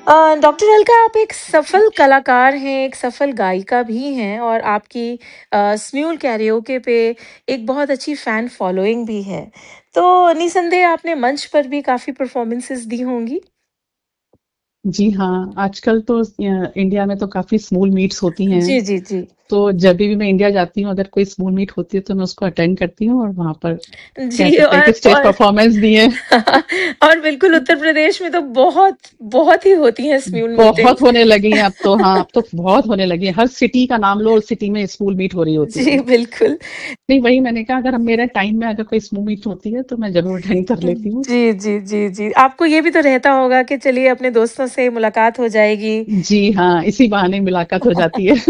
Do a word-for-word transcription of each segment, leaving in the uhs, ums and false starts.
अ, doctor Alka, आप एक सफल कलाकार हैं, एक सफल गायिका भी हैं और आपकी अ, स्म्यूल कैरियोके पे एक बहुत अच्छी फ़ैन फ़ॉलोइंग भी है। तो निसंदेह आपने मंच पर भी काफ़ी परफ़ॉर्मेंसेज़ दी होंगी? जी हाँ, आजकल तो अ, इंडिया में तो काफ़ी स्मॉल मीट्स होती हैं। जी, जी, जी। तो जब भी मैं इंडिया जाती हूँ, अगर कोई स्मॉल मीट होती है तो मैं उसको अटेंड करती हूँ और वहाँ पर कह जी सकते हैं और कि स्टेज और परफॉर्मेंस दी है। और बिल्कुल उत्तर प्रदेश में तो बहुत, बहुत ही होती हैं स्म्यूल बहुत मीटिंग्स। होने लगी हैं अब तो। हाँ, अब तो बहुत होने लगी है। हर सिटी का नाम लो और सिटी में स्मॉल मीट हो रही होती है। जी, बिल्कुल। नहीं, वही मैंने कहा, अगर हम मेरे टाइम में अगर कोई स्मॉल मीट होती है तो मैं ज़रूर अटेंड कर लेती हूँ। जी, जी, जी, जी। आपको ये भी तो रहता होगा कि चलिए अपने दोस्तों से मुलाकात हो जाएगी। जी हाँ, इसी बहाने मुलाकात हो जाती है।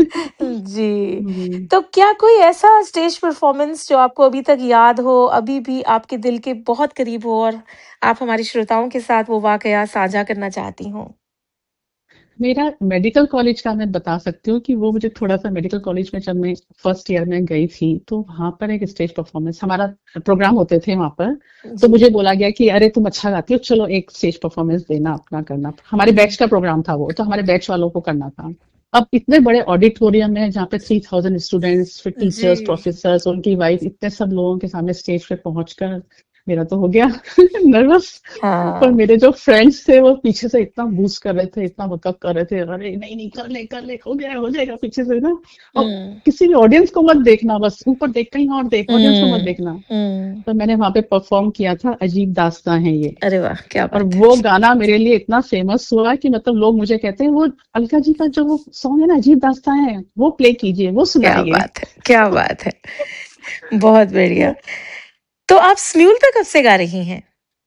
जी। हम्म। तो क्या कोई ऐसा स्टेज परफ़ॉर्मेंस जो आपको अभी तक याद हो, अभी भी आपके दिल के बहुत करीब हो और आप हमारे श्रोताओं के साथ वो वाक़या साझा करना चाहती हों? मेरा मेडिकल कॉलेज का मैं बता सकती हूँ कि वो मुझे थोड़ा-सा मेडिकल कॉलेज में जब मैं फर्स्ट ईयर में गई थी, तो वहाँ पर एक स्टेज परफॉर्मेंस हमारा प्रोग्राम होते थे वहाँ पर। तो जी। मुझे बोला गया कि अरे तुम अच्छा गाती हो, चलो एक स्टेज परफॉर्मेंस देना, अपना करना। हमारे बैच हुँ। का प्रोग्राम था वो, तो हमारे बैच वालों को करना था। अब इतने बड़े ऑडिटोरियम में जहाँ पे तीन हज़ार स्टूडेंट्स, फिर जी। टीचर्स, प्रोफेसर्स, उनकी वाइफ, इतने सब लोगों के सामने स्टेज पे पहुंचकर मेरा तो हो गया नर्वस। पर हाँ। मेरे जो फ्रेंड्स थे वो पीछे से इतना बूस्ट कर रहे थे, इतना बकअप कर रहे थे, अरे नहीं नहीं कर ले कर ले, हो गया हो जाएगा, पीछे से ना। और हुँ। किसी भी ऑडियंस को मत देखना, बस ऊपर देख, कहीं और देख, ऑडियंस को मत हुँ, देखना। हुँ। तो मैंने वहां पे परफॉर्म किया था, अजीब दास्तां है ये। अरे वाह! क्या और बात है। वो गाना मेरे लिए इतना फेमस हुआ कि मतलब लोग मुझे कहते हैं, वो अलका जी का जो वो सॉन्ग है ना, अजीब दास्तां है, वो प्ले कीजिए, वो क्या सुनाइए। बात है, क्या बात है। बहुत बढ़िया। तो आप स्म्यूल पे कब से गा रही हैं?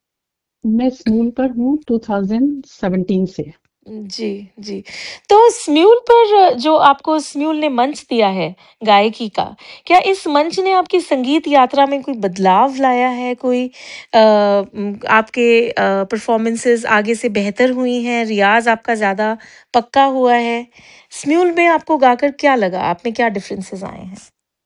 मैं स्कूल पर हूँ टू थाउज़ेंड सेवेंटीन से। जी, जी। तो स्म्यूल पर जो आपको स्म्यूल ने मंच दिया है गायकी का, क्या इस मंच ने आपकी संगीत यात्रा में कोई बदलाव लाया है? कोई अ, उम, आपके अ, परफ़ॉर्मेंसेज़ आगे से बेहतर हुई हैं, रियाज़ आपका ज़्यादा पक्का हुआ है? स्म्यूल में आपको गाकर क्या लगा? आप में क्या डिफरेंसेज़ आए हैं?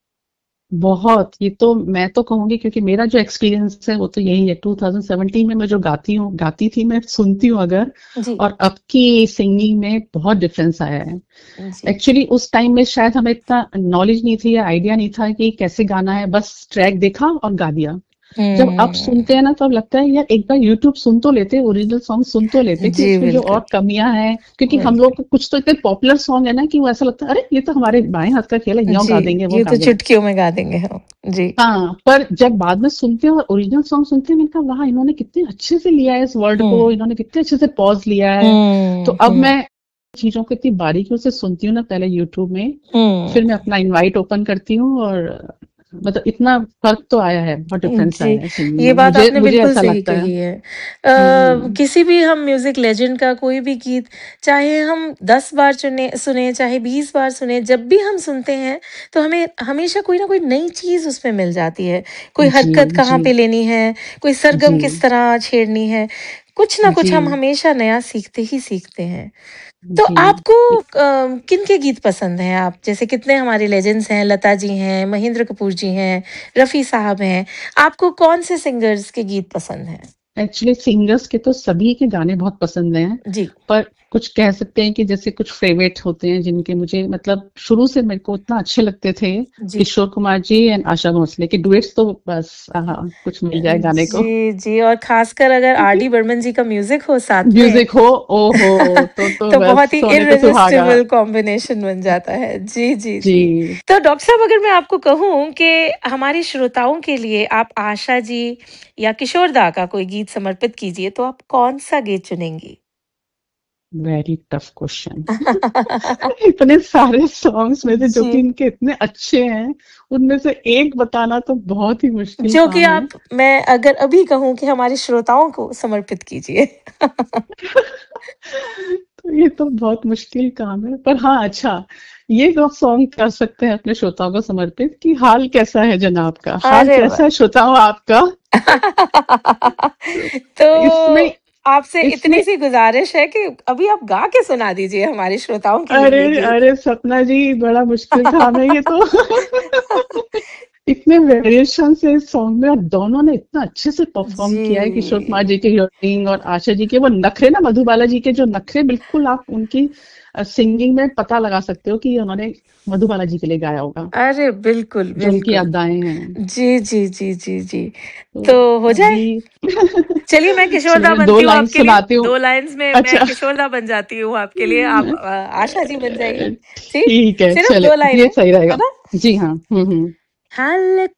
बहुत, ये तो मैं तो कहूँगी, क्योंकि मेरा जो एक्सपीरियंस है वो तो यही है। टू थाउज़ेंड सेवेंटीन में मैं जो गाती हूँ गाती थी, मैं सुनती हूँ अगर, जी, और अब की सिंगिंग में बहुत डिफरेंस आया है। जी। एक्चुअली उस टाइम में शायद हमें इतना नॉलेज नहीं थी या आइडिया नहीं था कि कैसे गाना है, बस ट्रैक देखा और गा दिया। जब अब सुनते हुँ। हैं ना, तो अब लगता है यार एक बार यूट्यूब सुन तो लेते, ओरिजिनल सॉन्ग सुन तो लेते कि जी, उसमें जो बिल्कुल, और कमियां हैं। क्योंकि हम बिल्कुल। लोग को कुछ तो इतने पॉपुलर सॉन्ग है ना कि वो ऐसा लगता है, अरे ये तो हमारे बाएं हाथ का खेल है, यो जी, गा देंगे, वो ये गा तो देंगे। चुटकियों में गा देंगे हम। जी। हाँ, पर जब बाद में सुनते हैं और ओरिजिनल सॉन्ग सुनते हैं, मैंने कहा वाह, इन्होंने कितने अच्छे से लिया है इस वर्ड को, हुँ, इन्होंने कितने अच्छे से पॉज लिया है। तो हुँ, अब हुँ, मैं चीजों को इतनी बारीकियों से सुनती हूँ ना, पहले यूट्यूब में, हुँ। फिर मैं अपना इनवाइट ओपन करती हूँ, और मतलब इतना फर्क तो आया है, बहुत डिफरेंस जी, आया है सिंगिंग ये में, बात मुझे आपने मुझे बिल्कुल ऐसा सही लगता है। कही है। अ, हम्म। किसी भी हम म्यूज़िक लेजेंड का कोई भी गीत, चाहे हम दस बार चुने सुने, चाहे बीस बार सुने, जब भी हम सुनते हैं, तो हमें हमेशा कोई ना कोई नई चीज़ उसमें मिल जाती है। कोई जी हरकत कहाँ जी पे लेनी है, कोई सरगम किस जी तरह छेड़नी है, कुछ ना कुछ हम जी हमेशा नया सीखते ही सीखते हैं। तो जी। आपको अ, किनके गीत पसंद हैं? आप जैसे कितने हमारे लेजेंड्स हैं, लता जी हैं, महेंद्र कपूर जी हैं, रफ़ी साहब हैं। आपको कौन से सिंगर्स के गीत पसंद हैं? एक्चुअली सिंगर्स के तो सभी के गाने बहुत पसंद हैं, जी, पर कुछ कह सकते हैं कि जैसे कुछ फेवरेट होते हैं जिनके मुझे मतलब शुरू से मेरे को इतना अच्छे लगते थे। जी। किशोर कुमार जी एंड आशा भोसले के डुएट्स तो बस, हाँ, कुछ अ, मिल जाए गाने को। जी, जी और ख़ासकर अगर आर डी बर्मन जी का म्यूज़िक हो साथ में, म्यूजिक हो, ओहो, तो तो तो बस बहुत ही सोने पे सुहागा। इर्रेसिस्टिबल कॉम्बिनेशन बन जाता है। जी, जी, जी। जी। तो डॉक्टर साहब, अगर मैं आपको कहूँ कि हमारे श्रोताओं के लिए आप आशा जी या किशोर दा का कोई गीत समर्पित कीजिए, तो आप कौन-सा गीत चुनेंगी? Very tough question. इतने सारे सॉन्ग्स में से जो कि जी, इनके इतने अच्छे हैं, उनमें से एक बताना तो बहुत ही मुश्किल जो कि काम है। आप मैं अगर अभी कहूँ कि हमारे श्रोताओं को समर्पित कीजिए। तो ये तो बहुत मुश्किल काम है, पर हाँ, अच्छा, ये तो सॉन्ग कर सकते हैं अपने श्रोताओं को समर्पित कि हाल कैसा है जनाब का, हाल अरे कैसा वाह! है श्रोताओं आपका। तो इसमें आपसे इतनी इसमें सी गुज़ारिश है कि अभी आप गा के सुना दीजिए हमारे श्रोताओं के लिए अरे ये गीत। अरे सपना जी, बड़ा मुश्किल काम है ये तो। इतने वेरिएशन से इस सॉन्ग में, और दोनों ने इतना अच्छे से परफॉर्म किया है, किशोर कुमार जी। जी के हियरिंग और आशा जी के वो नखरे ना, मधुबाला जी के जो नखरे, बिल्कुल आप उनकी सिंगिंग में पता लगा सकते हो कि ये उन्होंने मधुबाला जी के लिए गाया होगा, अरे बिल्कुल, जो उनकी बिल्कुल। अदाएं हैं। जी, जी, जी, जी, जी। तो तो हो जाए? अभी चलिए मैं किशोरदा चलिए मैं दो बनती हूँ लाइन आपके लिए, सुनाती हूँ। दो लाइन्स में मैं अच्छा। किशोरदा बन जाती हूँ आपके लिए, आप अ, आशा जी बन जाइए। जी? ठीक है, सिर्फ चले दो ये लाइनें, सही है रहेगा। ना? जी हाँ। हम्म हम्म। हाल